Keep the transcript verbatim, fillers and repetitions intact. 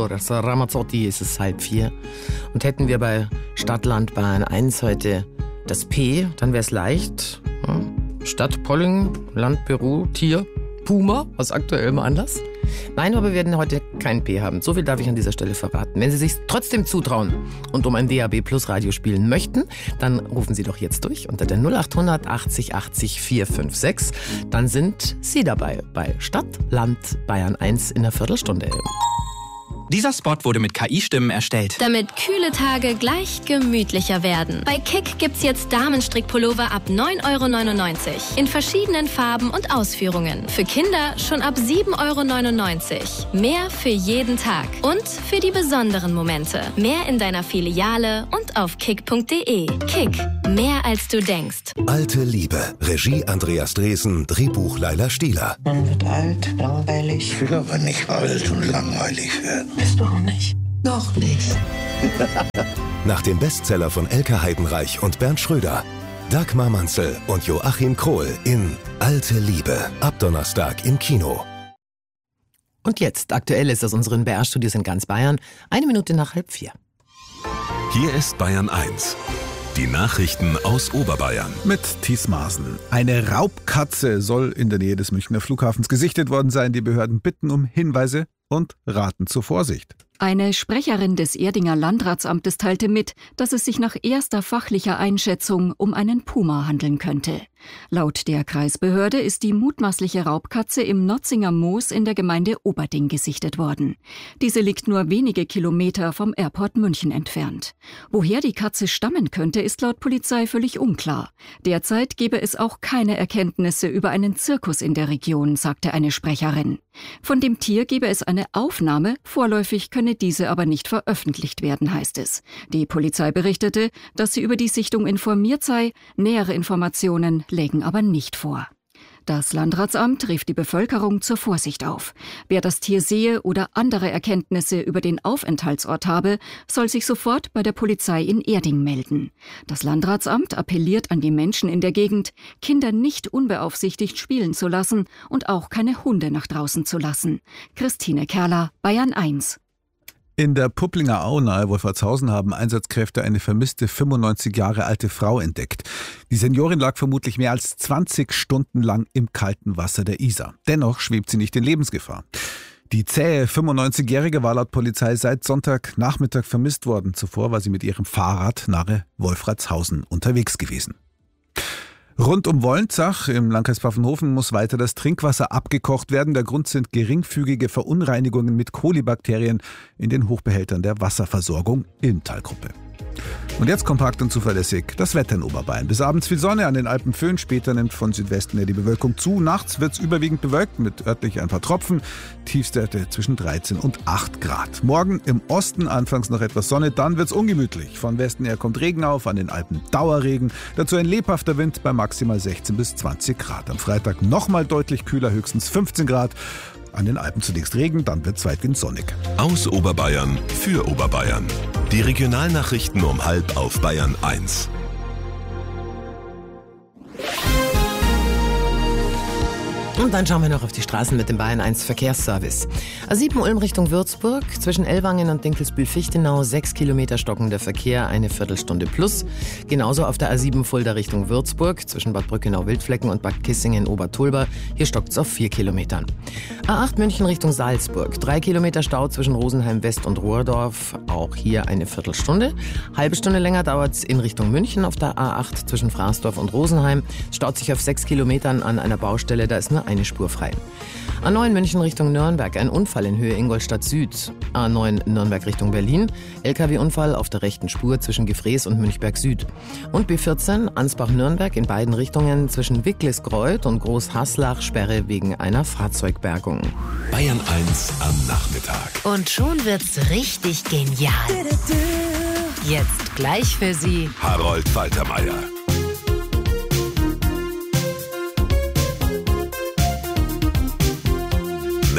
Doras Ramazzotti, ist es halb vier. Und hätten wir bei Stadtland Bayern eins heute das P, dann wäre es leicht. Ja. Stadt Polling, Land Peru, Tier Puma, aus aktuellem Anlass. Nein, aber wir werden heute kein P haben. So viel darf ich an dieser Stelle verraten. Wenn Sie sich trotzdem zutrauen und um ein D A B Plus Radio spielen möchten, dann rufen Sie doch jetzt durch unter der null acht hundert achtzig achtzig vier fünf sechs. Dann sind Sie dabei bei Stadt, Land, Bayern eins in einer Viertelstunde. Dieser Spot wurde mit K I-Stimmen erstellt. Damit kühle Tage gleich gemütlicher werden. Bei Kick gibt's jetzt Damenstrickpullover ab neun Euro neunundneunzig. In verschiedenen Farben und Ausführungen. Für Kinder schon ab sieben Euro neunundneunzig. Mehr für jeden Tag. Und für die besonderen Momente. Mehr in deiner Filiale und auf kick punkt de. Kick. Mehr als du denkst. Alte Liebe. Regie Andreas Dresen. Drehbuch Laila Stieler. Man wird alt, langweilig. Ich will aber nicht alt und langweilig werden. Bist du auch nicht? Noch nicht. Nach dem Bestseller von Elke Heidenreich und Bernd Schröder. Dagmar Manzel und Joachim Krohl in Alte Liebe. Ab Donnerstag im Kino. Und jetzt, aktuell ist aus unseren B R-Studios in ganz Bayern, eine Minute nach halb vier. Hier ist Bayern eins. Die Nachrichten aus Oberbayern. Mit Thies Maaßen. Eine Raubkatze soll in der Nähe des Münchner Flughafens gesichtet worden sein. Die Behörden bitten um Hinweise und raten zur Vorsicht. Eine Sprecherin des Erdinger Landratsamtes teilte mit, dass es sich nach erster fachlicher Einschätzung um einen Puma handeln könnte. Laut der Kreisbehörde ist die mutmaßliche Raubkatze im Notzinger Moos in der Gemeinde Oberding gesichtet worden. Diese liegt nur wenige Kilometer vom Airport München entfernt. Woher die Katze stammen könnte, ist laut Polizei völlig unklar. Derzeit gebe es auch keine Erkenntnisse über einen Zirkus in der Region, sagte eine Sprecherin. Von dem Tier gebe es eine Aufnahme, vorläufig könne diese aber nicht veröffentlicht werden, heißt es. Die Polizei berichtete, dass sie über die Sichtung informiert sei, nähere Informationen lägen aber nicht vor. Das Landratsamt rief die Bevölkerung zur Vorsicht auf. Wer das Tier sehe oder andere Erkenntnisse über den Aufenthaltsort habe, soll sich sofort bei der Polizei in Erding melden. Das Landratsamt appelliert an die Menschen in der Gegend, Kinder nicht unbeaufsichtigt spielen zu lassen und auch keine Hunde nach draußen zu lassen. Christine Kerler, Bayern eins. In der Pupplinger Au nahe Wolfertshausen haben Einsatzkräfte eine vermisste fünfundneunzig Jahre alte Frau entdeckt. Die Seniorin lag vermutlich mehr als zwanzig Stunden lang im kalten Wasser der Isar. Dennoch schwebt sie nicht in Lebensgefahr. Die zähe fünfundneunzigjährige war laut Polizei seit Sonntagnachmittag vermisst worden. Zuvor war sie mit ihrem Fahrrad nahe Wolfratshausen unterwegs gewesen. Rund um Wolnzach im Landkreis Pfaffenhofen muss weiter das Trinkwasser abgekocht werden. Der Grund sind geringfügige Verunreinigungen mit Kolibakterien in den Hochbehältern der Wasserversorgung Ilmtalgruppe. Und jetzt kompakt und zuverlässig das Wetter in Oberbayern. Bis abends viel Sonne, an den Alpen Föhn. Später nimmt von Südwesten her die Bewölkung zu. Nachts wird es überwiegend bewölkt mit örtlich ein paar Tropfen. Tiefstwerte zwischen dreizehn und acht Grad. Morgen im Osten anfangs noch etwas Sonne, dann wird es ungemütlich. Von Westen her kommt Regen auf, an den Alpen Dauerregen. Dazu ein lebhafter Wind bei maximal sechzehn bis zwanzig Grad. Am Freitag nochmal deutlich kühler, höchstens fünfzehn Grad. An den Alpen zunächst Regen, dann wird es weitgehend sonnig. Aus Oberbayern für Oberbayern. Die Regionalnachrichten um halb auf Bayern eins. Und dann schauen wir noch auf die Straßen mit dem Bayern eins Verkehrsservice. A sieben Ulm Richtung Würzburg, zwischen Ellwangen und Dinkelsbühl-Fichtenau, sechs Kilometer stockender Verkehr, eine Viertelstunde plus. Genauso auf der A sieben Fulda Richtung Würzburg, zwischen Bad Brückenau-Wildflecken und Bad Kissingen-Obertulba, hier stockt es auf vier Kilometern. A acht München Richtung Salzburg, drei Kilometer Stau zwischen Rosenheim West und Rohrdorf, auch hier eine Viertelstunde. Halbe Stunde länger dauert es in Richtung München auf der A acht zwischen Fraßdorf und Rosenheim. Staut sich auf sechs Kilometern an einer Baustelle, da ist nur eine Spur frei. A neun München Richtung Nürnberg, ein Unfall in Höhe Ingolstadt Süd. A neun Nürnberg Richtung Berlin, L K W-Unfall auf der rechten Spur zwischen Gefrees und Münchberg Süd. Und B vierzehn Ansbach-Nürnberg in beiden Richtungen zwischen Wicklisgreuth und Großhaslach, Sperre wegen einer Fahrzeugbergung. Bayern eins am Nachmittag. Und schon wird's richtig genial. Jetzt gleich für Sie Harold Faltermeier.